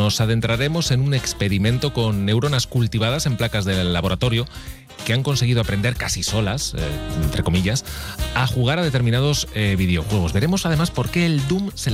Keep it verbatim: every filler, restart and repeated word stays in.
nos adentraremos en un experimento con neuronas cultivadas en placas del laboratorio que han conseguido aprender casi solas, eh, entre comillas, a jugar a determinados eh, videojuegos. Veremos además por qué el Doom se